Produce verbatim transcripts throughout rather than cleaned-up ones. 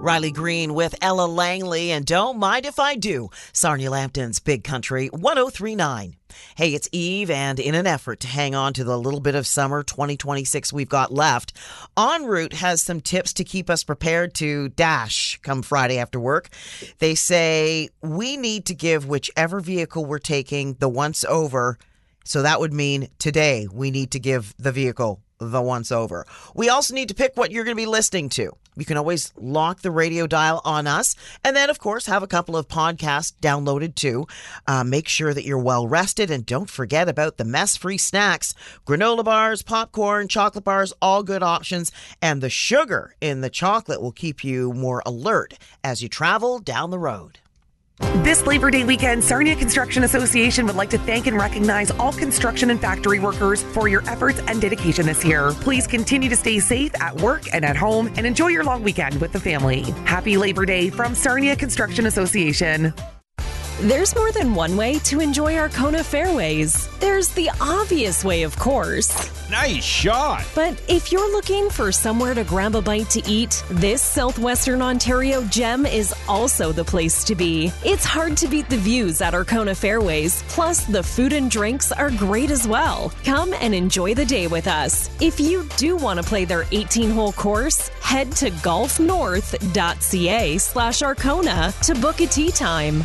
Riley Green with Ella Langley, and Don't Mind If I Do, Sarnia Lambton's Big Country one oh three point nine. Hey, it's Eve, and in an effort to hang on to the little bit of summer twenty twenty-six we've got left, En Route has some tips to keep us prepared to dash come Friday after work. They say we need to give whichever vehicle we're taking the once over, so that would mean today we need to give the vehicle the once over. We also need to pick what you're going to be listening to. You can always lock the radio dial on us, and then, of course, have a couple of podcasts downloaded too. Uh, make sure that you're well rested, and don't forget about the mess-free snacks. Granola bars, popcorn, chocolate bars, all good options, and the sugar in the chocolate will keep you more alert as you travel down the road. This Labor Day weekend, Sarnia Construction Association would like to thank and recognize all construction and factory workers for your efforts and dedication this year. Please continue to stay safe at work and at home and enjoy your long weekend with the family. Happy Labor Day from Sarnia Construction Association. There's more than one way to enjoy Arkona Fairways. There's the obvious way, of course. Nice shot. But if you're looking for somewhere to grab a bite to eat, this Southwestern Ontario gem is also the place to be. It's hard to beat the views at Arkona Fairways. Plus, the food and drinks are great as well. Come and enjoy the day with us. If you do want to play their eighteen-hole course, head to golfnorth.ca slash Arkona to book a tee time.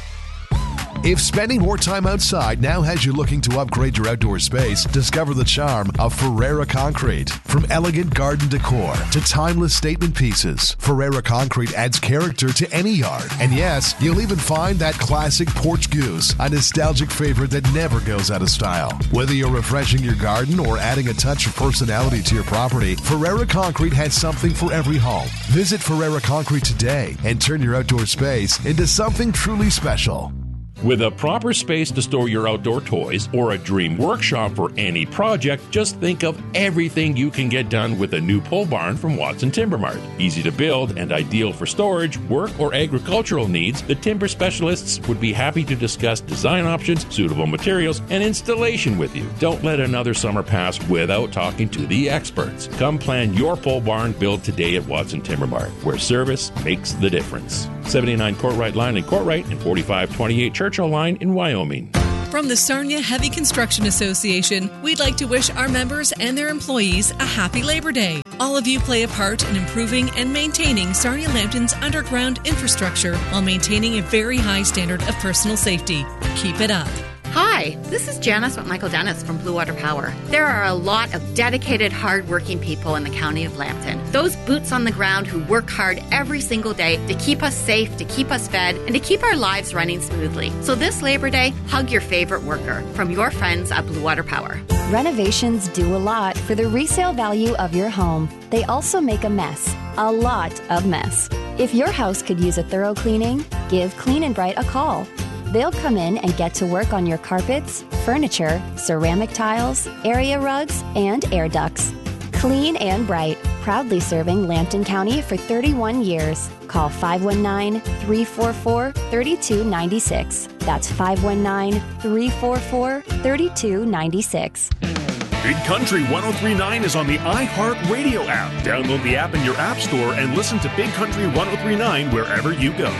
If spending more time outside now has you looking to upgrade your outdoor space, discover the charm of Ferreira Concrete. From elegant garden decor to timeless statement pieces, Ferreira Concrete adds character to any yard. And yes, you'll even find that classic porch goose, a nostalgic favorite that never goes out of style. Whether you're refreshing your garden or adding a touch of personality to your property, Ferreira Concrete has something for every home. Visit Ferreira Concrete today and turn your outdoor space into something truly special. With a proper space to store your outdoor toys or a dream workshop for any project, just think of everything you can get done with a new pole barn from Watson Timber Mart. Easy to build and ideal for storage, work, or agricultural needs, the timber specialists would be happy to discuss design options, suitable materials, and installation with you. Don't let another summer pass without talking to the experts. Come plan your pole barn build today at Watson Timber Mart, where service makes the difference. seventy-nine Courtright Line in Courtright and forty-five twenty-eight Churchill Line in Wyoming. From the Sarnia Heavy Construction Association, we'd like to wish our members and their employees a happy Labor Day. All of you play a part in improving and maintaining Sarnia Lambton's underground infrastructure while maintaining a very high standard of personal safety. Keep it up. Hi, this is Janice with Michael Dennis from Blue Water Power. There are a lot of dedicated, hard-working people in the county of Lambton. Those boots on the ground who work hard every single day to keep us safe, to keep us fed, and to keep our lives running smoothly. So this Labor Day, hug your favorite worker from your friends at Blue Water Power. Renovations do a lot for the resale value of your home. They also make a mess, a lot of mess. If your house could use a thorough cleaning, give Clean and Bright a call. They'll come in and get to work on your carpets, furniture, ceramic tiles, area rugs, and air ducts. Clean and Bright, proudly serving Lambton County for thirty-one years. Call five one nine, three four four, three two nine six. That's five one nine, three four four, three two nine six. Big Country one oh three point nine is on the iHeartRadio app. Download the app in your app store and listen to Big Country one oh three point nine wherever you go.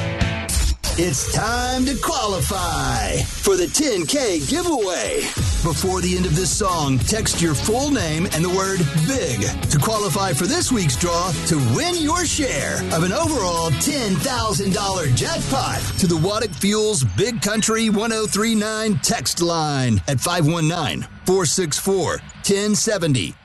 It's time to qualify for the ten K giveaway. Before the end of this song, text your full name and the word BIG to qualify for this week's draw to win your share of an overall ten thousand dollars jackpot to the Waddick Fuels Big Country one oh three point nine text line at five one nine, four six four, one oh seven oh.